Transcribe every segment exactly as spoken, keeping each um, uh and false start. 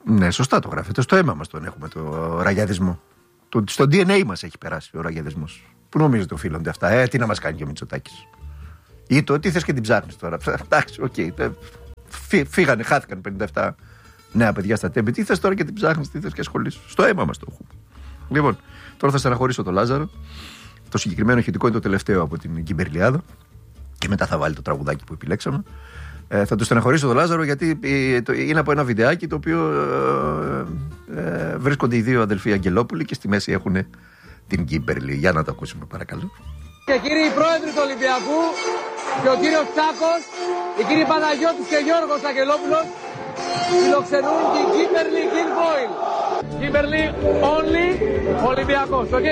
Ναι, σωστά το γράφετε. Στο αίμα μας τον έχουμε το ραγιαδισμό. Το, στο ντι εν έι μας έχει περάσει ο ραγιαδισμός. Πού νομίζετε οφείλονται αυτά, ε, τι να μας κάνει και ο Μητσοτάκης. Ή το τι θες και την ψάχνεις τώρα. Εντάξει, οκ. Okay, φύγανε, χάθηκαν πενήντα επτά νέα παιδιά στα τέμπη. Τι θες τώρα και την ψάχνεις, τι θες και ασχολείσαι. Στο αίμα μας το έχουμε. Λοιπόν, τώρα θα στεναχωρήσω τον Λάζαρο. Το συγκεκριμένο ηχητικό είναι το τελευταίο από την Κιμπερλιάδα. Και μετά θα βάλει το τραγουδάκι που επιλέξαμε. Ε, θα το στεναχωρήσω τον Λάζαρο γιατί ε, το, είναι από ένα βιντεάκι το οποίο ε, ε, βρίσκονται οι δύο αδελφοί Αγγελόπουλοι και στη μέση έχουν την Κίμπερλι. Για να το ακούσουμε παρακαλώ. Και κύριοι πρόεδροι του Ολυμπιακού και ο κύριος Τσάκος, οι κύριοι Παναγιώτης και Γιώργος Αγγελόπουλος φιλοξενούν την Κίμπερλι Guilfoyle. Κίμπερλι only Ολυμπιακός, οκ.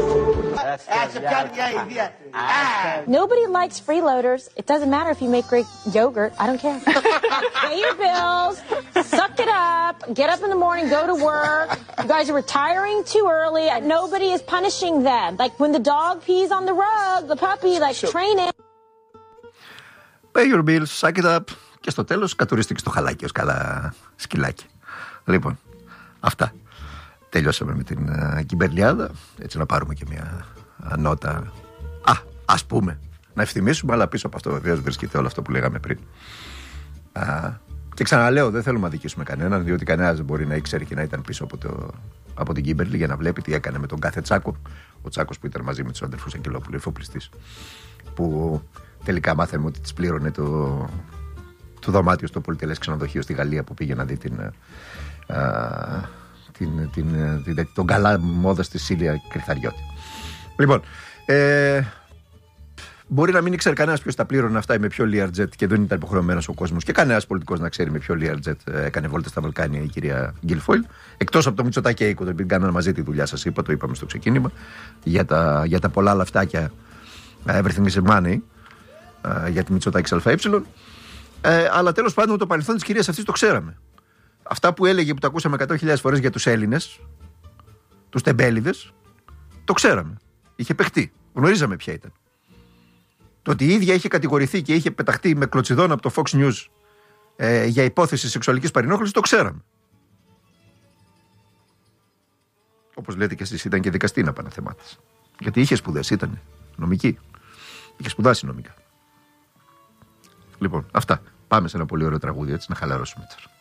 Nobody likes freeloaders. It doesn't matter if you make great yogurt. I don't care. Pay your bills, suck it up, get up in the morning, go to work. You guys are retiring too early. Nobody is punishing them. Like when the dog pees on the rug, the puppy, like train it. Pay your bills, suck it up. Και στο τέλος κατουρίστηκε στο χαλάκι ως καλά σκυλάκι. Λοιπόν, αυτά. Τελειώσαμε με την uh, Κιμπερλιάδα. Έτσι να πάρουμε και μια uh, νότα. Α, ας πούμε. Να ευθυμίσουμε, αλλά πίσω από αυτό βεβαίως βρίσκεται όλο αυτό που λέγαμε πριν. Uh, και ξαναλέω, δεν θέλουμε να αδικήσουμε κανέναν, διότι κανένας δεν μπορεί να ήξερε και να ήταν πίσω από, το, από την Κίμπερλι για να βλέπει τι έκανε με τον κάθε Τσάκο. Ο Τσάκος που ήταν μαζί με τους αδερφούς Αγγελόπουλου, εφοπλιστής. Που τελικά μάθαμε ότι τις πλήρωνε το, το δωμάτιο στο πολυτελές ξενοδοχείο στη Γαλλία που πήγε να δει την. Uh, Την, την, την, τον καλά μόδα στη Σίλια Κρυθαριώτη. Λοιπόν, ε, μπορεί να μην ήξερε κανένας ποιος τα πλήρωνε αυτά ή με ποιο Learjet και δεν ήταν υποχρεωμένος ο κόσμος και κανένας πολιτικός να ξέρει με ποιο Learjet έκανε βόλτες στα Βαλκάνια η κυρία Guilfoyle. Εκτός από το Μητσοτάκη Αίκο, το κάνανε μαζί τη δουλειά, σας είπα, το είπαμε στο ξεκίνημα, για τα, για τα πολλά λαφτάκια everything is money, για τη Μητσοτάκη ΑΕ. Ε, αλλά τέλος πάντων το παρελθόν της κυρίας αυτής το ξέραμε. Αυτά που έλεγε που τα ακούσαμε εκατό χιλιάδες φορές για τους Έλληνες, τους τεμπέληδες, το ξέραμε. Είχε παιχτεί. Γνωρίζαμε ποια ήταν. Το ότι η ίδια είχε κατηγορηθεί και είχε πεταχτεί με κλωτσιδόν από το Fox News ε, για υπόθεση σεξουαλικής παρενόχλησης, το ξέραμε. Όπως λέτε και εσείς, ήταν και δικαστή να πάνε θεμά της. Γιατί είχε σπουδές, ήταν νομική. Είχε σπουδάσει νομικά. Λοιπόν, αυτά. Πάμε σε ένα πολύ ωραίο τραγούδι, έτσι να χαλαρώσουμε τώρα.